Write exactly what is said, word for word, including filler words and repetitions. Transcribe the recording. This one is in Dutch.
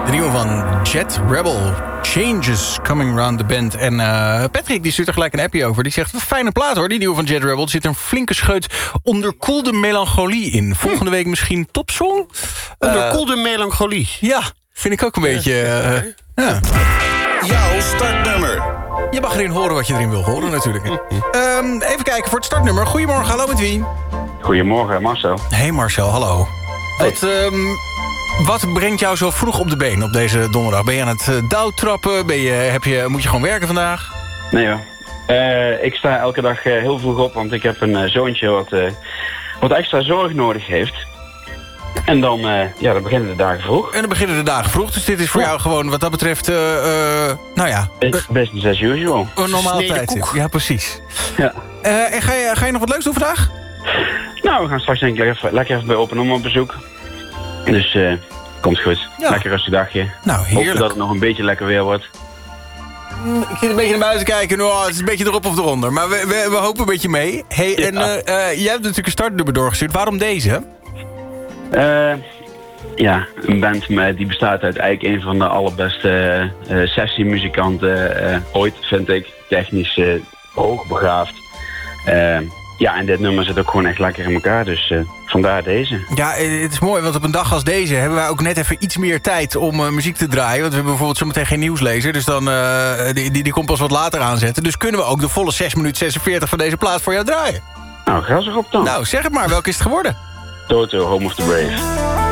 De nieuwe van Jet Rebel. Changes coming around the band. En uh, Patrick die stuurt er gelijk een appje over. Die zegt, wat een fijne plaat hoor, die nieuwe van Jet Rebel. Er zit een flinke scheut onderkoelde melancholie in. Volgende week misschien topsong? Onderkoelde uh, melancholie. Ja, vind ik ook een beetje... Uh, ja. Jouw startnummer. Je mag erin horen wat je erin wil horen natuurlijk. um, even kijken voor het startnummer. Goedemorgen, hallo met wie? Goedemorgen, Marcel. Hey Marcel, hallo. Hey. Wat, um, wat brengt jou zo vroeg op de been op deze donderdag? Ben je aan het uh, douwtrappen? Ben je, heb je, moet je gewoon werken vandaag? Nee hoor. Uh, ik sta elke dag uh, heel vroeg op, want ik heb een uh, zoontje wat, uh, wat extra zorg nodig heeft. En dan, uh, ja, dan beginnen de dagen vroeg. En dan beginnen de dagen vroeg, dus dit is voor ja. jou gewoon wat dat betreft, uh, uh, nou ja... Business as usual. Een normaal tijd. Ja, precies. Ja. Uh, en ga je, ga je nog wat leuks doen vandaag? Nou, we gaan straks denk ik lekker, lekker even bij Open Om op bezoek. Dus, uh, komt goed. Ja. Lekker rustig dagje. Nou, heerlijk. Hoop dat het nog een beetje lekker weer wordt. Ik zit een beetje naar buiten kijken. Nou, het is een beetje erop of eronder. Maar we, we, we hopen een beetje mee. Hey, ja. En uh, uh, jij hebt natuurlijk een startnummer doorgestuurd. Waarom deze? Uh, ja, een band met, die bestaat uit eigenlijk een van de allerbeste uh, sessiemuzikanten uh, ooit, vind ik. Technisch uh, hoogbegaafd. Uh, ja, en dit nummer zit ook gewoon echt lekker in elkaar, dus uh, vandaar deze. Ja, het is mooi, want op een dag als deze hebben wij ook net even iets meer tijd om uh, muziek te draaien. Want we hebben bijvoorbeeld zometeen geen nieuwslezer, dus dan, uh, die, die, die komt pas wat later aanzetten. Dus kunnen we ook de volle zes minuten zesenveertig van deze plaat voor jou draaien. Nou, ga eens erop dan. Nou, zeg het maar, welke is het geworden? Toto, Home of the Brave.